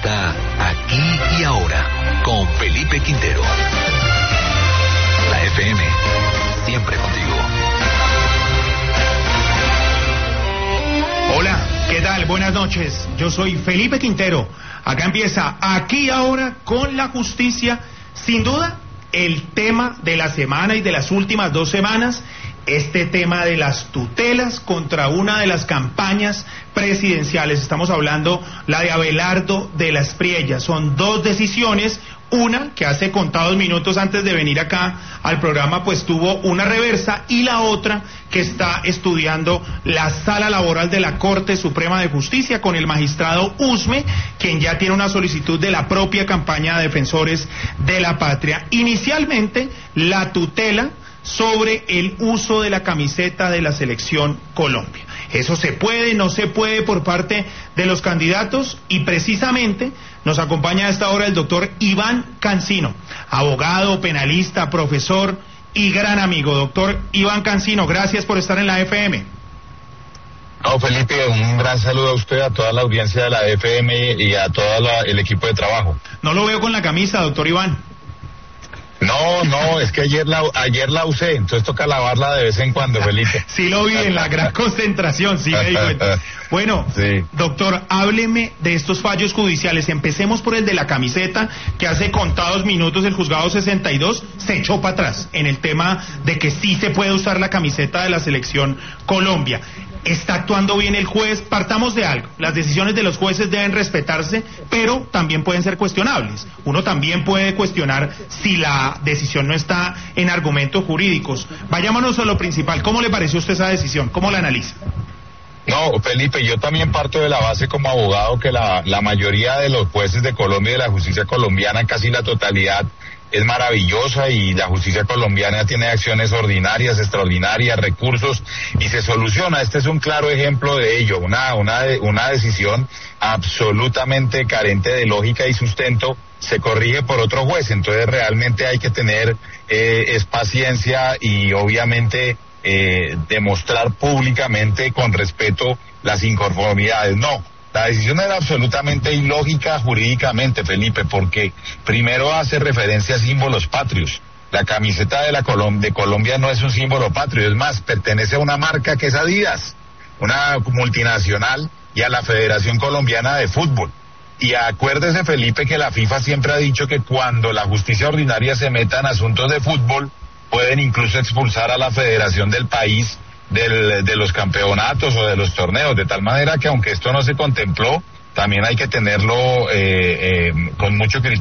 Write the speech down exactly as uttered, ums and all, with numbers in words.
está Aquí y Ahora con Felipe Quintero. La F M, siempre contigo. Hola, ¿qué tal? Buenas noches. Yo soy Felipe Quintero. Acá empieza Aquí y Ahora con la justicia. Sin duda, el tema de la semana y de las últimas dos semanas, este tema de las tutelas contra una de las campañas presidenciales. Estamos hablando la de Abelardo de la Espriella. Son dos decisiones. Una que hace contados minutos antes de venir acá al programa pues tuvo una reversa, y la otra que está estudiando la Sala Laboral de la Corte Suprema de Justicia con el magistrado Usme, quien ya tiene una solicitud de la propia campaña de Defensores de la Patria. Inicialmente, la tutela sobre el uso de la camiseta de la Selección Colombia. Eso se puede, no se puede por parte de los candidatos, y precisamente nos acompaña a esta hora el doctor Iván Cancino, abogado, penalista, profesor y gran amigo. Doctor Iván Cancino, gracias por estar en la F M. No, Felipe, un gran saludo a usted, a toda la audiencia de la F M y a todo la, el equipo de trabajo. No lo veo con la camisa, doctor Iván. No, no, es que ayer la ayer la usé, entonces toca lavarla de vez en cuando, Felipe. Sí lo vi en la gran concentración, sí me di cuenta. Bueno, sí. Doctor, hábleme de estos fallos judiciales. Empecemos por el de la camiseta, que hace contados minutos el juzgado sesenta y dos se echó para atrás en el tema de que sí se puede usar la camiseta de la Selección Colombia. ¿Está actuando bien el juez? Partamos de algo. Las decisiones de los jueces deben respetarse, pero también pueden ser cuestionables. Uno también puede cuestionar si la decisión no está en argumentos jurídicos. Vayámonos a lo principal. ¿Cómo le pareció a usted esa decisión? ¿Cómo la analiza? No, Felipe, yo también parto de la base como abogado que la, la mayoría de los jueces de Colombia y de la justicia colombiana, casi la totalidad, es maravillosa, y la justicia colombiana tiene acciones ordinarias, extraordinarias, recursos, y se soluciona. Este es un claro ejemplo de ello, una, una, una decisión absolutamente carente de lógica y sustento, se corrige por otro juez. Entonces realmente hay que tener eh, es paciencia y obviamente eh, demostrar públicamente con respeto las inconformidades. No. La decisión era absolutamente ilógica jurídicamente, Felipe, porque primero hace referencia a símbolos patrios. La camiseta de la Colom- de Colombia no es un símbolo patrio, es más, pertenece a una marca que es Adidas, una multinacional, y a la Federación Colombiana de Fútbol. Y acuérdese, Felipe, que la FIFA siempre ha dicho que cuando la justicia ordinaria se meta en asuntos de fútbol, pueden incluso expulsar a la federación del país Del, de los campeonatos o de los torneos, de tal manera que aunque esto no se contempló, también hay que tenerlo eh, eh, con mucho criterio.